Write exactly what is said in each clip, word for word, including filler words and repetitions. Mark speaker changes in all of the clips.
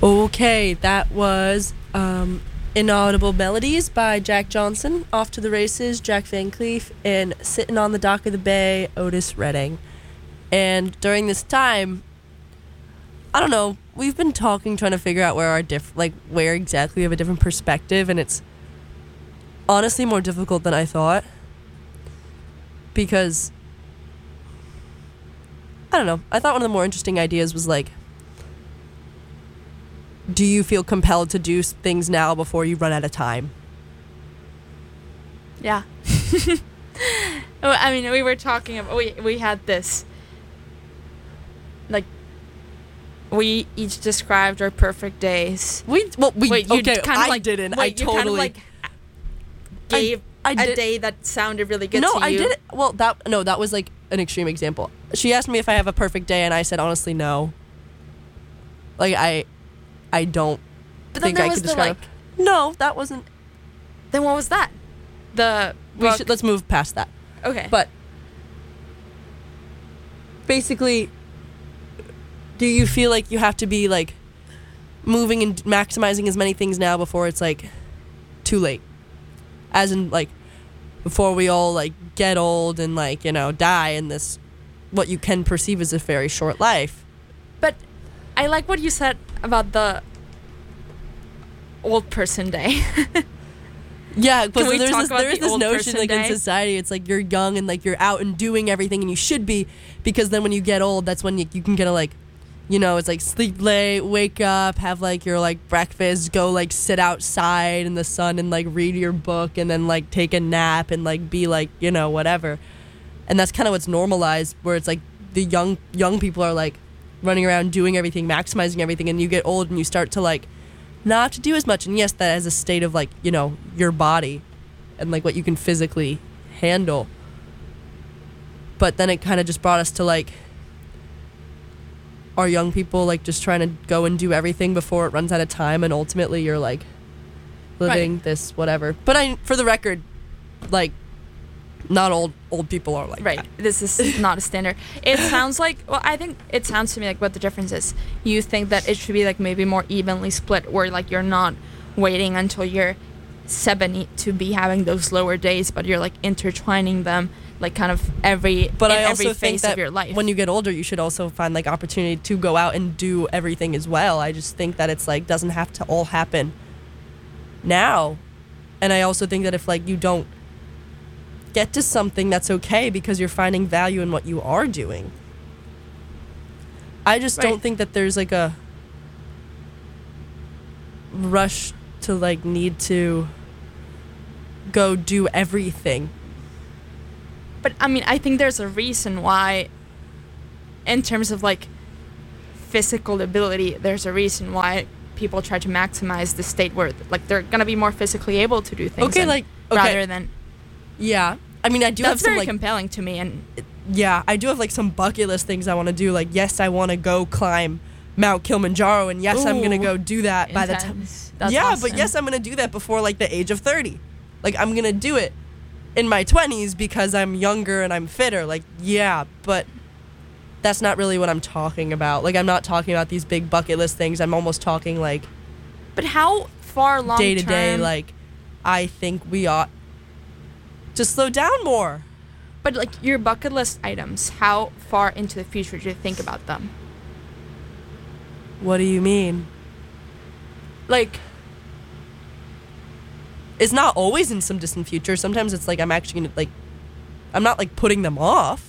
Speaker 1: Okay, that was um, Inaudible Melodies by Jack Johnson, Off to the Races, Jack Van Cleef, and Sitting on the Dock of the Bay, Otis Redding. And during this time, I don't know, we've been talking, trying to figure out where our diff- like where exactly we have a different perspective, and it's honestly more difficult than I thought. Because, I don't know, I thought one of the more interesting ideas was like, do you feel compelled to do things now before you run out of time?
Speaker 2: Yeah. I mean, we were talking about, we, we had this, like, we each described our perfect days.
Speaker 1: We, well, we,
Speaker 2: wait, you
Speaker 1: okay,
Speaker 2: kind of
Speaker 1: I
Speaker 2: like,
Speaker 1: didn't.
Speaker 2: Wait,
Speaker 1: I
Speaker 2: you
Speaker 1: totally.
Speaker 2: kind of like gave
Speaker 1: I, I
Speaker 2: a
Speaker 1: did,
Speaker 2: day that sounded really good
Speaker 1: no,
Speaker 2: to you.
Speaker 1: I did. Well, that, no, that was like an extreme example. She asked me if I have a perfect day, and I said, honestly, no. Like, I, I don't.
Speaker 2: But then
Speaker 1: think
Speaker 2: there
Speaker 1: I
Speaker 2: was
Speaker 1: could
Speaker 2: the,
Speaker 1: describe.
Speaker 2: like,
Speaker 1: No, that wasn't.
Speaker 2: then what was that? The
Speaker 1: We
Speaker 2: book-
Speaker 1: should let's move past that.
Speaker 2: Okay.
Speaker 1: But basically, do you feel like you have to be like moving and maximizing as many things now before it's like too late? As in like before we all like get old and like, you know, die in this what you can perceive as a very short life.
Speaker 2: But I like what you said about the old person day.
Speaker 1: Yeah, because
Speaker 2: we
Speaker 1: there's
Speaker 2: talk
Speaker 1: this,
Speaker 2: about
Speaker 1: there's
Speaker 2: the
Speaker 1: this
Speaker 2: old
Speaker 1: notion
Speaker 2: person
Speaker 1: like
Speaker 2: day?
Speaker 1: in society, it's like you're young and like you're out and doing everything and you should be, because then when you get old, that's when you, you can get a like, you know, it's like sleep late, wake up, have like your like breakfast, go like sit outside in the sun and like read your book and then like take a nap and like be like, you know, whatever. And that's kind of what's normalized, where it's like the young young people are like running around doing everything, maximizing everything, and you get old and you start to like not have to do as much. And yes, that as a state of like, you know, your body and like what you can physically handle. But then it kind of just brought us to like, are young people like just trying to go and do everything before it runs out of time, and ultimately you're like living
Speaker 2: Right.
Speaker 1: this whatever. But I, for the record, like not old old people are like
Speaker 2: Right.
Speaker 1: that.
Speaker 2: This is not a standard. It sounds like, well, I think it sounds to me like what the difference is. You think that it should be like maybe more evenly split, where like you're not waiting until you're seventy to be having those lower days, but you're like intertwining them like kind of every
Speaker 1: But
Speaker 2: in
Speaker 1: I also
Speaker 2: every
Speaker 1: think
Speaker 2: phase
Speaker 1: that
Speaker 2: of your life.
Speaker 1: when you get older, you should also find like opportunity to go out and do everything as well. I just think that it's like doesn't have to all happen now. And I also think that if like you don't get to something, that's okay, because you're finding value in what you are doing. I just
Speaker 2: Right.
Speaker 1: don't think that there's like a rush to like need to go do everything.
Speaker 2: But I mean, I think there's a reason why, in terms of like physical ability, there's a reason why people try to maximize the state where like they're gonna be more physically able to do things.
Speaker 1: Okay,
Speaker 2: and-
Speaker 1: like- okay.
Speaker 2: rather than
Speaker 1: Yeah. I mean, I do
Speaker 2: that's
Speaker 1: have some
Speaker 2: very
Speaker 1: like
Speaker 2: compelling to me. And
Speaker 1: yeah, I do have like some bucket list things I want to do. Like, yes, I want to go climb Mount Kilimanjaro, and yes, I'm gonna
Speaker 2: Ooh,
Speaker 1: go do that by the time.
Speaker 2: intense. That's
Speaker 1: Yeah,
Speaker 2: awesome.
Speaker 1: but yes, I'm gonna do that before like the age of thirty. Like, I'm gonna do it in my twenties because I'm younger and I'm fitter. Like, yeah, but that's not really what I'm talking about. Like, I'm not talking about these big bucket list things. I'm almost talking like
Speaker 2: But how far long
Speaker 1: day to day.
Speaker 2: term-
Speaker 1: Like, I think we ought to slow down more.
Speaker 2: But like your bucket list items, how far into the future do you think about them?
Speaker 1: What do you mean?
Speaker 2: Like,
Speaker 1: It's not always in some distant future. Sometimes it's like I'm actually gonna like, I'm not like putting them off.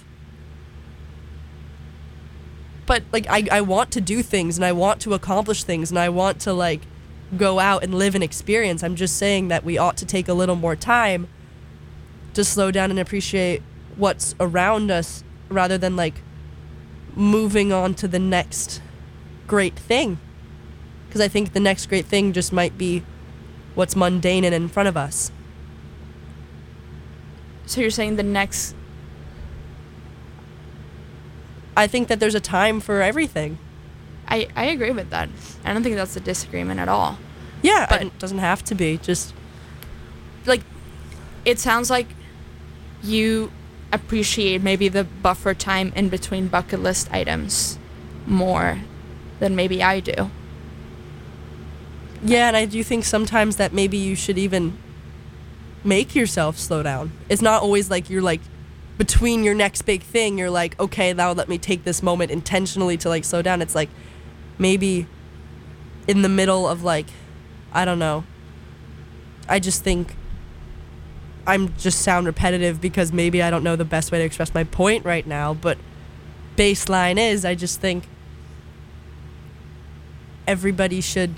Speaker 1: But like I, I want to do things and I want to accomplish things and I want to like go out and live an experience. I'm just saying that we ought to take a little more time to slow down and appreciate what's around us rather than like moving on to the next great thing. Because I think the next great thing just might be what's mundane and in front of us.
Speaker 2: so you're saying the next
Speaker 1: I think that there's a time for everything.
Speaker 2: I, I agree with that. I don't think that's a disagreement at all.
Speaker 1: Yeah,
Speaker 2: But-
Speaker 1: but it doesn't have to be. Just
Speaker 2: Like, it sounds like you appreciate maybe the buffer time in between bucket list items more than maybe I do.
Speaker 1: Yeah, and I do think sometimes that maybe you should even make yourself slow down. It's not always like you're like between your next big thing, you're like, okay, now let me take this moment intentionally to like slow down. It's like maybe in the middle of like, I don't know. I just think I'm just sound repetitive because maybe I don't know the best way to express my point right now, but baseline is I just think everybody should,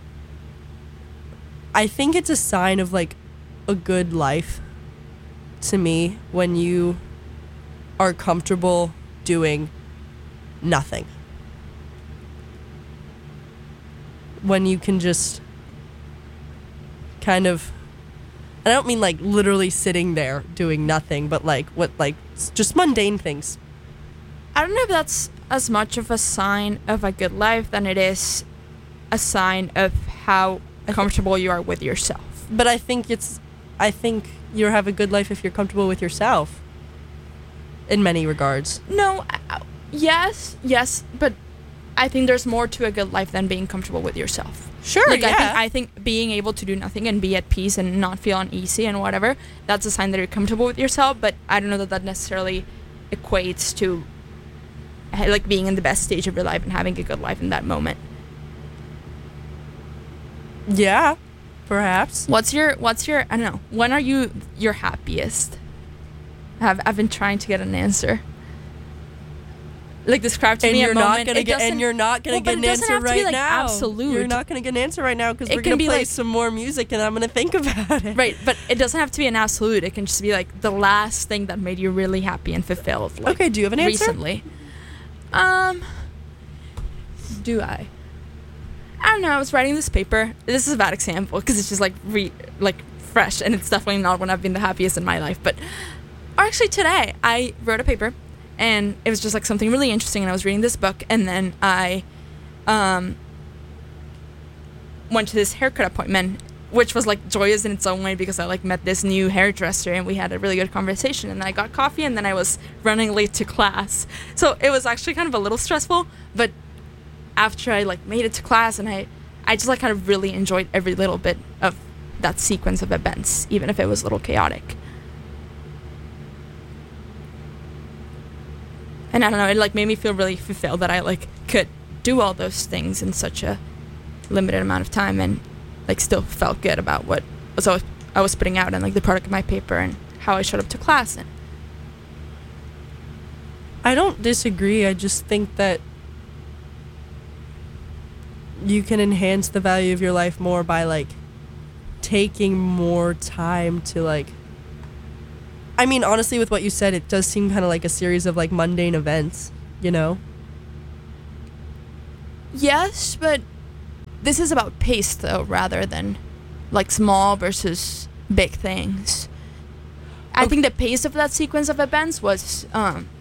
Speaker 1: I think it's a sign of like a good life to me when you are comfortable doing nothing. When you can just kind of, I don't mean like literally sitting there doing nothing, but like what, like just mundane things.
Speaker 2: I don't know if that's as much of a sign of a good life than it is a sign of how comfortable you are with yourself.
Speaker 1: But I think it's, I think you have a good life if you're comfortable with yourself. In many regards.
Speaker 2: No, I, yes, yes, but I think there's more to a good life than being comfortable with yourself.
Speaker 1: Sure,
Speaker 2: like,
Speaker 1: yeah.
Speaker 2: I think, I think being able to do nothing and be at peace and not feel uneasy and whatever, that's a sign that you're comfortable with yourself, but I don't know that that necessarily equates to like being in the best stage of your life and having a good life in that moment.
Speaker 1: Yeah, perhaps.
Speaker 2: What's your, what's your, I don't know, when are you your happiest? I've, I've been trying to get an answer. Like, describe to
Speaker 1: and
Speaker 2: me
Speaker 1: you're
Speaker 2: a
Speaker 1: not
Speaker 2: moment.
Speaker 1: gonna
Speaker 2: It
Speaker 1: get,
Speaker 2: doesn't-
Speaker 1: and you're not gonna
Speaker 2: well, but
Speaker 1: get an
Speaker 2: it doesn't
Speaker 1: answer
Speaker 2: have to
Speaker 1: right
Speaker 2: be, like,
Speaker 1: now.
Speaker 2: absolute.
Speaker 1: You're not gonna get an answer right now because
Speaker 2: It
Speaker 1: we're
Speaker 2: can
Speaker 1: gonna
Speaker 2: be,
Speaker 1: play
Speaker 2: like-
Speaker 1: some more music and I'm gonna think about it.
Speaker 2: Right, but it doesn't have to be an absolute. It can just be like the last thing that made you really happy and fulfilled. Like,
Speaker 1: Okay, do you have an answer?
Speaker 2: recently? Um, do I? I don't know. I was writing this paper. This is a bad example because it's just like re like fresh, and it's definitely not when I've been the happiest in my life. But or actually today, I wrote a paper, and it was just like something really interesting. And I was reading this book, and then I um went to this haircut appointment, which was like joyous in its own way because I like met this new hairdresser and we had a really good conversation, and I got coffee, and then I was running late to class. So it was actually kind of a little stressful, but after I like made it to class, and I, I just like kind of really enjoyed every little bit of that sequence of events, even if it was a little chaotic. And I don't know, it like made me feel really fulfilled that I like could do all those things in such a limited amount of time, and like still felt good about what was I was, I was putting out and like the product of my paper and how I showed up to class. And
Speaker 1: I don't disagree. I just think that you can enhance the value of your life more by like taking more time to like, I mean, honestly, with what you said, it does seem kind of like a series of like mundane events, you know?
Speaker 2: yes, but this is about pace though, rather than like small versus big things. I
Speaker 1: Okay.
Speaker 2: think the pace of that sequence of events was um